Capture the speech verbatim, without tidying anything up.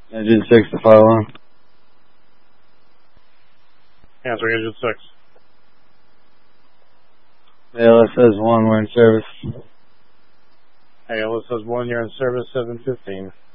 Engine six to file one. Answering engine six. A L S says one, we're in service. A L S says one, you're in service, seven fifteen.